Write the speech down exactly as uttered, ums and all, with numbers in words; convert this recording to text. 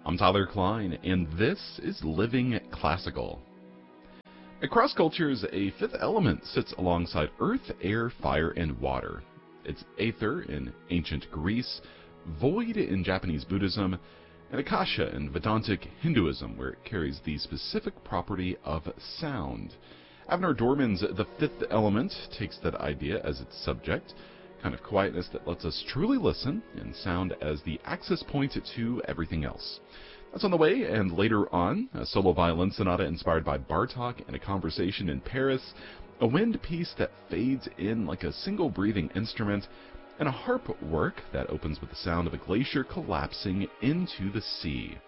I'm Tyler Klein, and this is Living Classical. Across cultures, a fifth element sits alongside earth, air, fire, and water. It's aether in ancient Greece, void in Japanese Buddhism, and akasha in Vedantic Hinduism, where it carries the specific property of sound. Avner Dorman's The Fifth Element takes that idea as its subject, kind of quietness that lets us truly listen, and sound as the access point to everything else. That's on the way, and later on, a solo violin sonata inspired by Bartok and a conversation in Paris, a wind piece that fades in like a single breathing instrument, and a harp work that opens with the sound of a glacier collapsing into the sea.